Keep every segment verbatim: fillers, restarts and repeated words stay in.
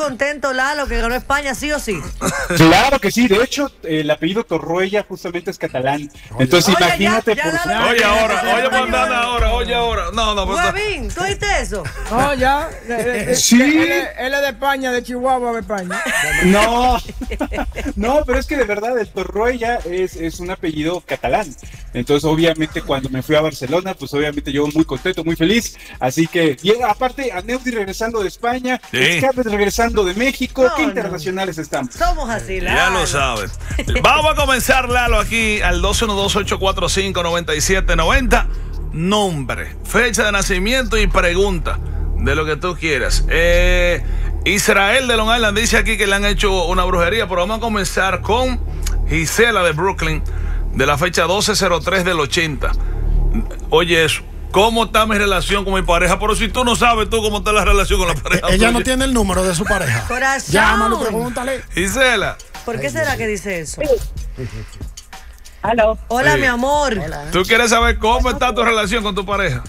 contento, Lalo, que ganó España, sí o sí? Claro que sí, de hecho, el apellido Torroella justamente es catalán. Entonces, Oye, imagínate ya, por ya, si- Lalo, Oye ya, ahora, ya, oye ya, mandando ya. ahora, oye ahora. No, no, pues, Huevín, ¿tú oíste eso? No, ya. eh, eh, Sí. Él, es- él es de España, de Chihuahua, de España. No, no, pero es que de verdad el Torroella es, es un apellido catalán. Entonces, obviamente, cuando me fui a Barcelona, pues obviamente yo muy contento, muy feliz. Así que, y aparte, a Neudi regresando de España, Sí. Escapes regresando de México, No, qué no. internacionales estamos. Somos así, Lalo. ya lo sabes. Vamos a comenzar, Lalo, aquí al dos uno dos, ocho cuatro cinco, nueve siete nueve cero. Nombre, fecha de nacimiento y pregunta de lo que tú quieras. Eh, Israel de Long Island dice aquí que le han hecho una brujería, pero vamos a comenzar con Gisela de Brooklyn, de la fecha doce cero tres del ochenta. Oye, eso. ¿Cómo está mi relación con mi pareja? Pero si tú no sabes tú cómo está la relación con la pareja. Ella no tuya. tiene el número de su pareja. Corazón. Llámalo y pregúntale. Gisela, ¿Por qué será que dice eso? Aló, Hola, Sí. mi amor. ¿tú quieres saber cómo está tu relación con tu pareja?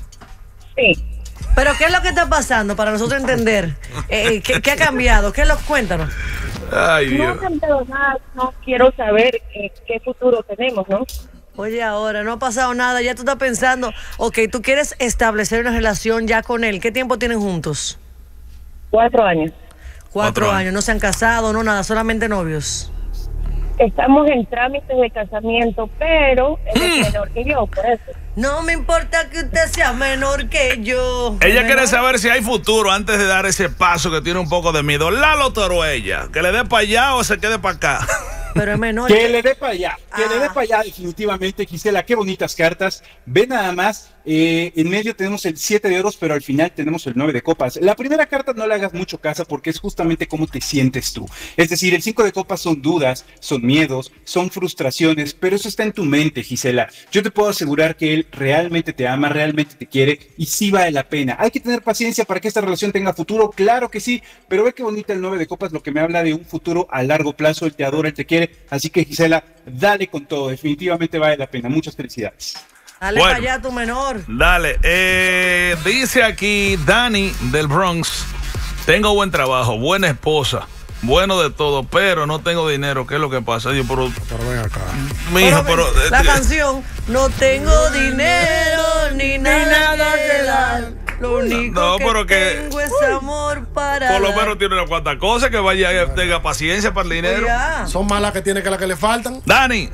sí. ¿Pero qué es lo que está pasando para nosotros entender? Eh, ¿qué, qué ha cambiado? ¿Qué es lo? Cuéntanos. Ay, No ha Dios. cambiado nada, no quiero saber eh, qué futuro tenemos, ¿no? Oye, ahora no ha pasado nada, ya tú estás pensando, ok, tú quieres establecer una relación ya con él. ¿Qué tiempo tienen juntos? Cuatro años. Cuatro, Cuatro años. años. No se han casado, no nada, solamente novios. Estamos en trámites de casamiento, pero él es menor que yo, por eso. No me importa que usted sea menor que yo. Ella Menor. quiere saber si hay futuro antes de dar ese paso que tiene un poco de miedo. Lalo Torroella, que le dé para allá o se quede para acá. Pero es menor. Que le dé para allá, que Ah. le dé para allá definitivamente, Gisela, qué bonitas cartas. Ve nada más, eh, en medio tenemos el siete de oros, pero al final tenemos el nueve de copas. La primera carta no le hagas mucho caso porque es justamente cómo te sientes tú. Es decir, el cinco de copas son dudas, son miedos, son frustraciones, pero eso está en tu mente, Gisela. Yo te puedo asegurar que él realmente te ama, realmente te quiere y sí vale la pena. Hay que tener paciencia para que esta relación tenga futuro, claro que sí, pero ve qué bonita el nueve de copas, lo que me habla de un futuro a largo plazo. Él te adora, él te quiere. Así que, Gisela, dale con todo, definitivamente vale la pena. Muchas felicidades. Dale Bueno. para allá, tu menor. Dale, eh, dice aquí Dani del Bronx, tengo buen trabajo, buena esposa, bueno de todo, pero no tengo dinero. ¿Qué es lo que pasa? Yo, pero, Pero ven acá. mijo, Pero, pero, la eh, canción, no tengo dinero ni nada que dar. Lo único No, que pero que- tengo es amor para por lo dar. menos tiene una cuantas cosas, que vaya y tenga paciencia para el dinero. Pues ya. Son más las que tiene que las que le faltan. Dani,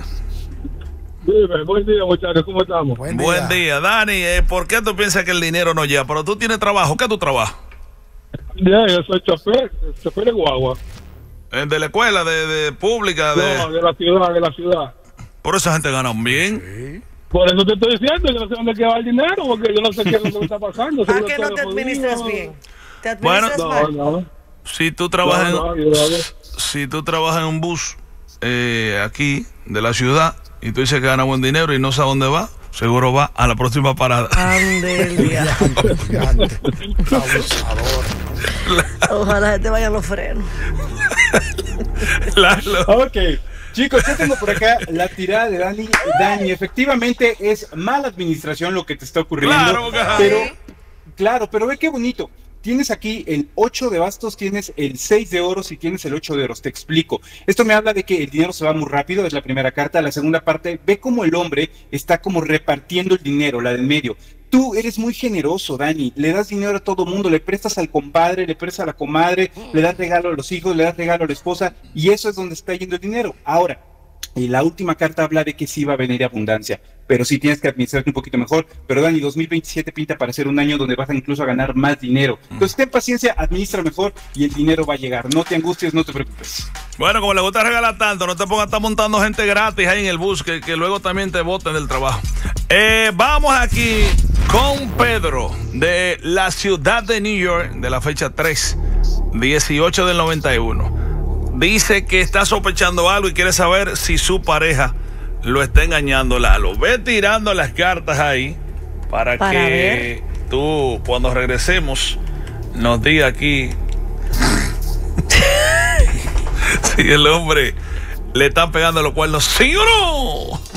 Dime, buen día, muchachos, ¿cómo estamos? Buen día. buen día. Dani, eh, ¿por qué tú piensas que el dinero no llega? Pero tú tienes trabajo, ¿qué tú trabajas? Ya, yo soy chofer, chofer de guagua. Eh, ¿De la escuela, de, de pública? De... No, de la ciudad, de la ciudad. Por esa gente gana bien. Por eso te estoy diciendo, yo no sé dónde queda el dinero, porque yo no sé qué es lo que está pasando. ¿A Seguro que no todo te jodido. administras bien? ¿Te Bueno, administras No, mal? no. Si tú trabajas en... No, no, yo no. Si tú trabajas en un bus eh, aquí de la ciudad y tú dices que gana buen dinero y no sabes dónde va, seguro va a la próxima parada. Ande el día. Abusador. Ojalá te vayan los frenos. Lalo. Ok, chicos, yo tengo por acá la tirada de Dani. Dani, efectivamente es mala administración lo que te está ocurriendo. Claro, ajá. pero, claro, pero ve qué bonito. Tienes aquí el ocho de bastos, tienes el seis de oros y tienes el ocho de oros. Te explico. Esto me habla de que el dinero se va muy rápido, es la primera carta. La segunda parte, ve cómo el hombre está como repartiendo el dinero, la del medio. Tú eres muy generoso, Dani. Le das dinero a todo mundo, le prestas al compadre, le prestas a la comadre, le das regalo a los hijos, le das regalo a la esposa, y eso es donde está yendo el dinero. Ahora, y la última carta habla de que sí va a venir abundancia, pero sí tienes que administrarte un poquito mejor. Pero Dani, dos mil veintisiete pinta para ser un año donde vas a incluso a ganar más dinero. Entonces ten paciencia, administra mejor y el dinero va a llegar. No te angusties, no te preocupes. Bueno, como le gusta regalar tanto, no te pongas a estar montando gente gratis ahí en el bus, que, que luego también te boten del trabajo. Eh, vamos aquí con Pedro, de la ciudad de New York, de la fecha tres, dieciocho del noventa y uno. Dice que está sospechando algo y quiere saber si su pareja lo está engañando. Lalo, ve tirando las cartas ahí para, Para que ver. tú, cuando regresemos, nos diga aquí si el hombre le están pegando los cuernos, ¿sí o no?